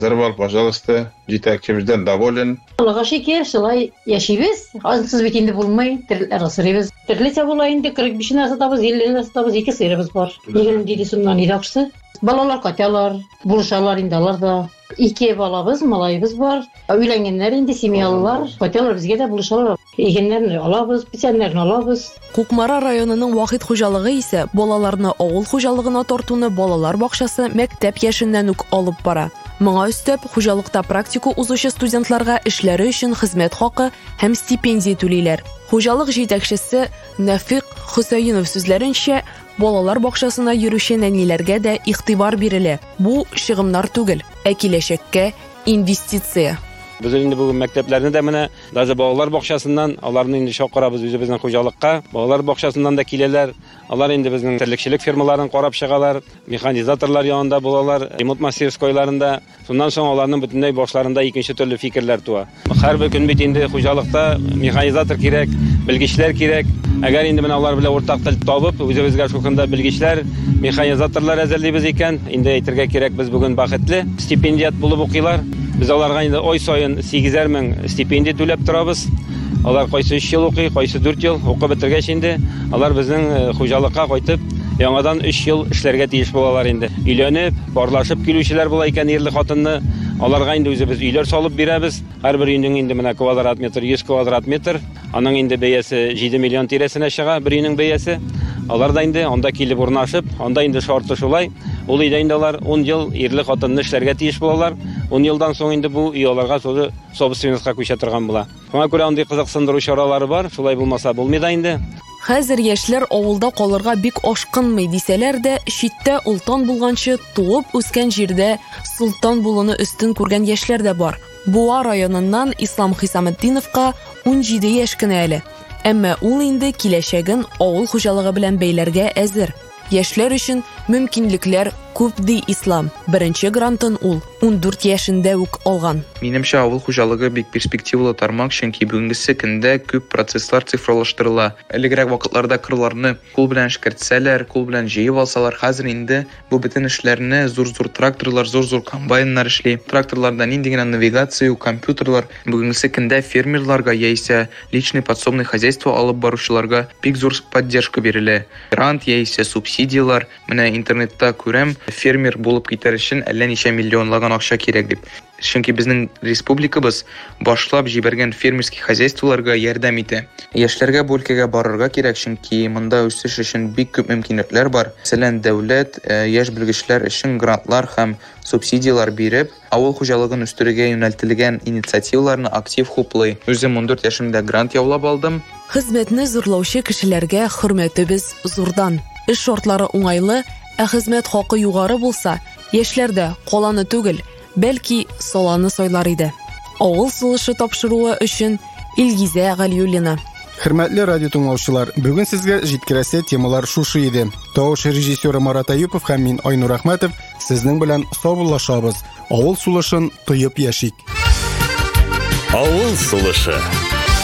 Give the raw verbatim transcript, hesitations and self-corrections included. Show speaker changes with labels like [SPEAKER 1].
[SPEAKER 1] Зарвал, пожалуйста, җитәкчебездән доволен.
[SPEAKER 2] Аллага шөкер, шулай яшибез. Азсыз бит инде булмый, тирләр асырыбыз. Тирлечә була инде кырык биш сатабыз, илле сатабыз, ике сыерыбыз бар. егерме җиде сумнан ираксы. Балалар каталар, булышалар инде алар да. Ике балабыз, малайыбыз бар. Өйләнгәннәр инде семьялылар. Каталар безгә дә булышалар. Игеннәрне алабыз, печәннәрне алабыз.
[SPEAKER 3] Кукмара районының вахит хуҗалыгы исә балаларны авыл хуҗалыгына тартуны балалар бакчасы мәктәп яшеннән үк алып бара. Моңа өстәп, хуҗалыкта практика узучы студентларга эшләре өчен хезмәт хакы һәм стипендия түлиләр. Хуҗалык җитәкчесе Нафиq Хусаинов сүзләренчә, балалар бакчасына йөрүче нәниләргә дә игътибар бирелә. Бу чыгымнар түгел, ә киләчәккә инвестиция.
[SPEAKER 4] Biz indi bu məktəblərini də mənə даже балалар бакчасыннан, аларны инде шакырабыз үзебезнең хуҗалыкка. Балалар бакчасыннан да киләләр. Алар инде безнең терлекчелек фирмаларын карап чыгалар, механизаторлар янында булалар, ремонт мастерскойларында. Шуннан соң аларның бөтенләй башларында икенче төрле фикерләр туа. Һәр бер көн бит инде хуҗалыкта механизатор кирәк, белгечләр кирәк. Әгәр инде мен алар белән уртак тел табып, үзебезгә шукында белгечләр, механизаторлар әзерлибез икән, инде әйтергә кирәк, без бүген бәхетле стипендиат булып укыйлар. Biz аларга инде ай сайын сигез мең стипендия түләп торабыз. Алар кайсы өч ел укый, кайсы дүрт ел укып бетергәч инде алар безнең хуҗалыкка кайтып, яңадан өч ел эшләргә тиеш булалар инде. Өйләнеп, барлашып килүчеләр була икән ирле хатынны. Аларга инде үзебез өйләр салып бирәбез. Һәрбер өйнең инде менә квадрат метр, йөз квадрат метр. Аның инде бәясе җиде миллион тирәсенә чыга, бер өйнең бәясе. Алар да инде анда килеп урнашып, анда инде шарты шулай. Ул өйдә инде алар он ел ирле хатынны эшләргә тиеш булалар. он елдан соң инде бу үй аларга созы собственностька күчә торган була. Шуңа күрә андый кызыксындыру чаралары бар, шулай булмаса булмый да инде.
[SPEAKER 3] Хәзер яшьләр авылда калырга бик ашкынмый дисәләр дә, читтә ултан булганчы туып үскән җирдә султан булуны өстен күргән яшьләр дә бар. Буа районыннан Ислам Хисаметдиновка он җиде яшь кенә әле. Әмма ул инде киләчәген авыл хуҗалыгы белән бәйләргә әзер. Яшьләр өчен мөмкинлекләр күп ди Ислам. Беренче грантын ул он дүрт яшендә үк алган.
[SPEAKER 5] Минемчә, авыл хуҗалыгы бик перспективалы тармак, чөнки бүгенге көндә күп процесслар цифрлаштырыла. Элегрәк вакытларда кырларны кул белән эшкәртсәләр, кул белән җыеп алсалар, хәзер инде бу бөтен эшләрне зур-зур тракторлар, зур-зур комбайннар эшли. Тракторларда нинди генә навигация, компьютерлар бүгенге көндә фермерларга яисә личный подсобный хозяйство алып баручыларга бик зур поддержка бирелә. Грант яисә субсидиялар, менә интернетта күрәм, фермер булып китәр өчен әллә ничә миллионлаган акча кирәк дип. Чөнки безнең республикабыз башлап җибәргән фермерский хозяйстволарга ярдәм итә. Яшьләргә бу өлкәгә барырга кирәк, чөнки монда үсеш өчен бик күп мөмкинлекләр бар. Мәсәлән, дәүләт яшь белгечләр өчен грантлар һәм субсидиялар биреп, авыл хуҗалыгын үстерүгә юнәлтелгән инициативаларны актив хуплый. Үзем он дүрт яшымда грант яулап алдым.
[SPEAKER 3] Хезмәтне зурлаучы кешеләргә хөрмәтебез зурдан. Эш шартлары уңайлы, ә хезмәт хакы югары булса, яшьләрдә каланы түгел, бәлки саланы сайлар иде. Авыл сулышы тапшыруы өчен Илгизә Галиуллина.
[SPEAKER 6] Хөрмәтле радио тыңлаучылар, бүгін сезгә җиткерәсе темалар шушы иде. Тавыш режиссеры Марат Аюпов һәм мин Айнур Әхмәтов сезнең белән саубуллашабыз. Авыл сулышын тоеп яшик.
[SPEAKER 7] Авыл сулышы.